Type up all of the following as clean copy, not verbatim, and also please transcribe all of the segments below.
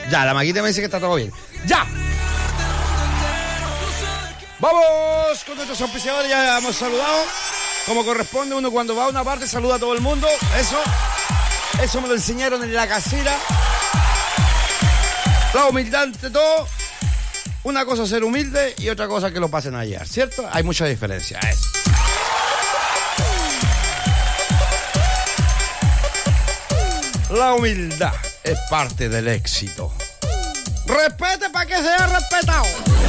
Ya, la maquita me dice que está todo bien. ¡Ya! Vamos con nuestros auspiciadores, ya hemos saludado. Como corresponde, uno cuando va a una parte saluda a todo el mundo. Eso me lo enseñaron en la casera. La humildad ante todo. Una cosa es ser humilde y otra cosa es que lo pasen a hallar, ¿cierto? Hay mucha diferencia. Eso. La humildad es parte del éxito. Respete para que sea respetado.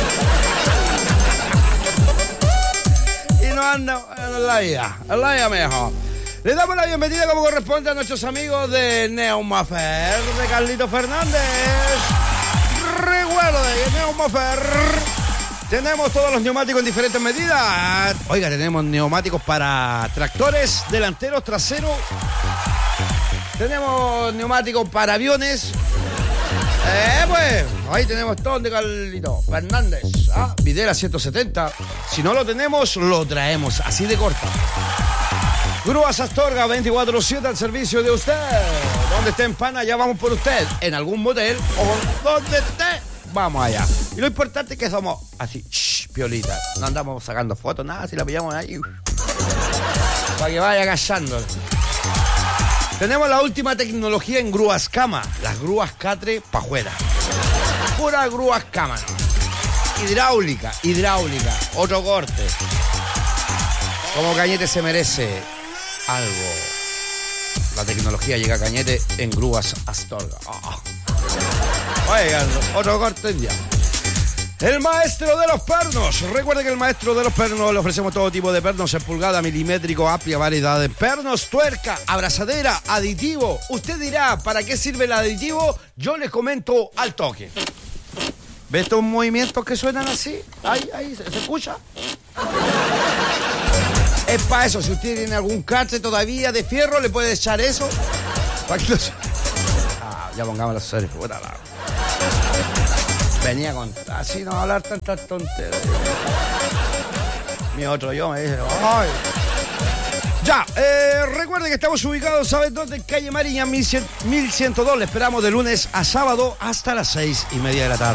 Y no anda en la vida mejor. Le damos la bienvenida como corresponde a nuestros amigos de Neumafer, de Carlito Fernández. Recuerde que Neumafer tenemos todos los neumáticos en diferentes medidas. Oiga, tenemos neumáticos para tractores, delanteros, traseros. Tenemos neumáticos para aviones. Pues, ahí tenemos todo de Carlito Fernández. Videla 170. Si no lo tenemos, lo traemos así de corta. Grúas Astorga 24/7 al servicio de usted. Donde esté en Pana, ya vamos por usted. En algún motel o donde esté, vamos allá. Y lo importante es que somos así, piolita. No andamos sacando fotos, nada, si la pillamos ahí. Para que vaya callando. Tenemos la última tecnología en grúas cama. Las grúas Catre pa' afuera. Pura grúas cama. Hidráulica. Otro corte. Como Cañete se merece algo. La tecnología llega a Cañete en grúas Astorga. Oigan, otro corte ya. El maestro de los pernos. Recuerde que el maestro de los pernos le ofrecemos todo tipo de pernos en pulgada, milimétrico, amplia variedad de pernos, tuerca, abrazadera, aditivo. Usted dirá, ¿para qué sirve el aditivo? Yo les comento al toque. ¿Ves estos movimientos que suenan así? Ahí, ¿se escucha? Es para eso, si usted tiene algún catre todavía de fierro, le puede echar eso. Para que ya pongamos los seres, puta la... Venía con así no hablar tantas tonterías. Mi otro yo me dice, ¡ay! Ya, recuerde que estamos ubicados, ¿sabes dónde? En calle Mariña 1102. Le esperamos de lunes a sábado hasta las 6:30 de la tarde.